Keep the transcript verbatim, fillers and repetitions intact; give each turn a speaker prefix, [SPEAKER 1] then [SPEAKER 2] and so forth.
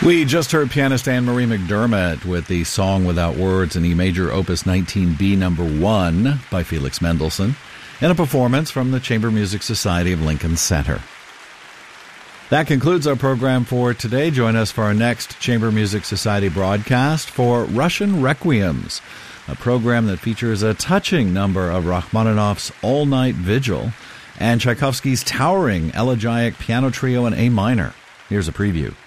[SPEAKER 1] We just heard pianist Anne-Marie McDermott with the Song Without Words in E major opus nineteen B number one by Felix Mendelssohn, in a performance from the Chamber Music Society of Lincoln Center. That concludes our program for today. Join us for our next Chamber Music Society broadcast for Russian Requiems, a program that features a touching number of Rachmaninoff's All-Night Vigil and Tchaikovsky's towering elegiac piano trio in A minor. Here's a preview.